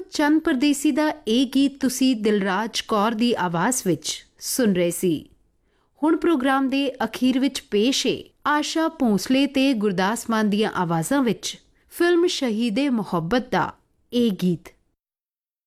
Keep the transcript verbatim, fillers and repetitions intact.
चंद परदेसी दा ਇਹ ਗੀਤ ਤੁਸੀਂ ਦਿਲਰਾਜ ਕੌਰ ਦੀ ਆਵਾਜ਼ ਵਿੱਚ ਸੁਣ ਰਹੇ ਸੀ। ਹੁਣ ਪ੍ਰੋਗਰਾਮ ਦੇ ਅਖੀਰ ਵਿੱਚ ਪੇਸ਼ ਹੈ ਆਸ਼ਾ ਭੋਂਸਲੇ ਤੇ ਗੁਰਦਾਸ ਮਾਨ ਦੀਆਂ ਆਵਾਜ਼ਾਂ ਵਿੱਚ ਫਿਲਮ ਸ਼ਹੀਦੇ ਮੁਹੱਬਤ ਦਾ ਇਹ ਗੀਤ।